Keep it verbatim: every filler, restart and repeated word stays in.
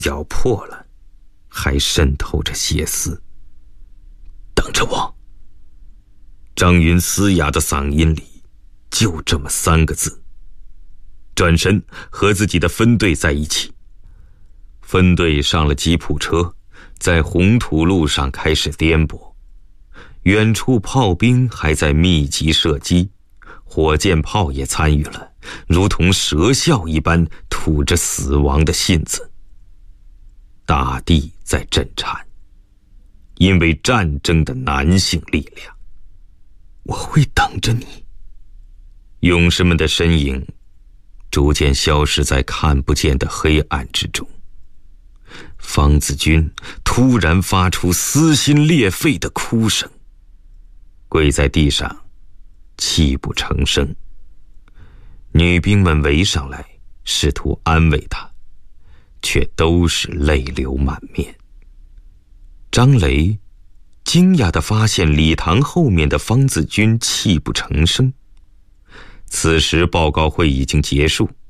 咬破了，还渗透着血丝。等着我！张云嘶哑的嗓音里就这么三个字。转身和自己的分队在一起。分队上了吉普车，在红土路上开始颠簸。远处炮兵还在密集射击，火箭炮也参与了，如同蛇啸一般吐着死亡的信子。大地在震颤，因为战争的男性力量。我会等着你。勇士们的身影逐渐消失在看不见的黑暗之中。方子军突然发出撕心裂肺的哭声，跪在地上泣不成声。女兵们围上来试图安慰他，却都是泪流满面。张雷惊讶地发现礼堂后面的方子军泣不成声。此时报告会已经结束，